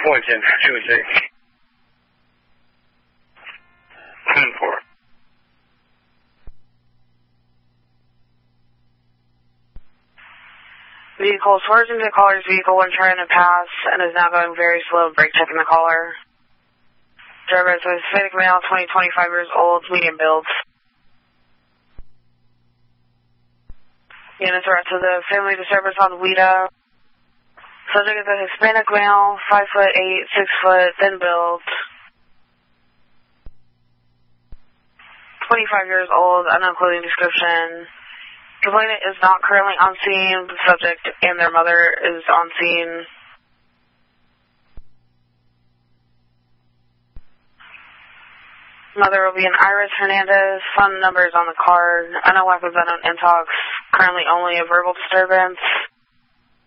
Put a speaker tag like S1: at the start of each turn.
S1: 10, 2-6. 10-4.
S2: Vehicle swerves into the caller's vehicle when trying to pass and is now going very slow, brake checking the caller. Driver is a Hispanic male, 20-25 years old, medium build. Units are to the family disturbance on WIDA. Subject is a Hispanic male, 5'8", 6 foot, thin build. 25 years old, unknown clothing description. Complainant is not currently on scene. The subject and their mother is on scene. Mother will be an Iris Hernandez. Phone numbers on the card. Unknown weapons, unknown intox. Currently only a verbal disturbance.